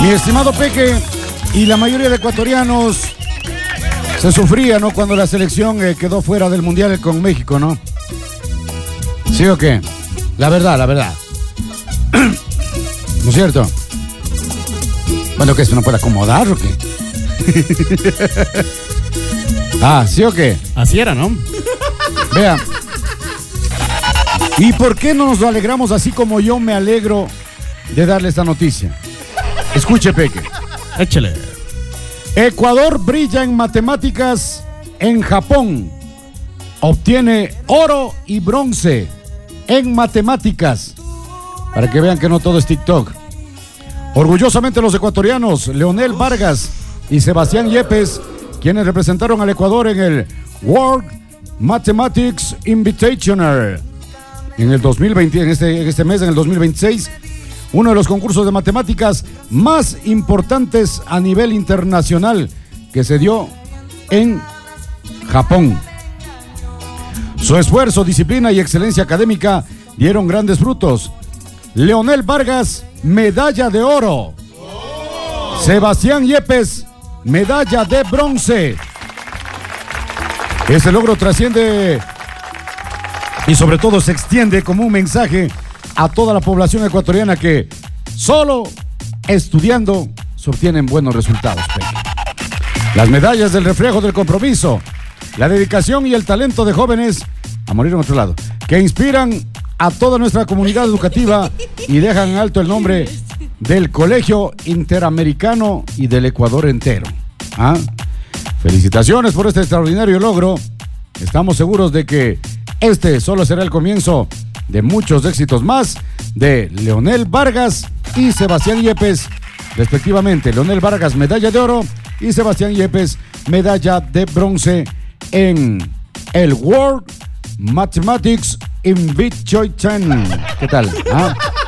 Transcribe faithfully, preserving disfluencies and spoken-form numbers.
Mi estimado Peque, y la mayoría de ecuatorianos se sufría, ¿no? Cuando la selección eh, quedó fuera del Mundial con México, ¿no? ¿Sí o qué? La verdad, la verdad. ¿No es cierto? Bueno, ¿qué? ¿Se no puede acomodar o qué? Ah, ¿sí o qué? Así era, ¿no? Vean. ¿Y por qué no nos alegramos así como yo me alegro de darle esta noticia? Escuche, Peque. Échale. Ecuador brilla en matemáticas en Japón. Obtiene oro y bronce en matemáticas. Para que vean que no todo es TikTok. Orgullosamente los ecuatorianos Leonel Vargas y Sebastián Yepes, quienes representaron al Ecuador en el World Mathematics Invitational en el dos mil veinte, en este, en este mes, en el dos mil veintiséis, uno de los concursos de matemáticas más importantes a nivel internacional que se dio en Japón. Su esfuerzo, disciplina y excelencia académica dieron grandes frutos. Leonel Vargas, medalla de oro. Sebastián Yepes, medalla de bronce. Este logro trasciende y sobre todo se extiende como un mensaje a toda la población ecuatoriana que solo estudiando se obtienen buenos resultados. Las medallas del reflejo del compromiso, la dedicación y el talento de jóvenes a morir en otro lado, que inspiran a toda nuestra comunidad educativa y dejan en alto el nombre del Colegio Interamericano y del Ecuador entero. ¿Ah? Felicitaciones por este extraordinario logro. Estamos seguros de que este solo será el comienzo de muchos éxitos más de Leonel Vargas y Sebastián Yepes, respectivamente. Leonel Vargas, medalla de oro, y Sebastián Yepes, medalla de bronce en el World Mathematics Invitational. ¿Qué tal? ¿Ah?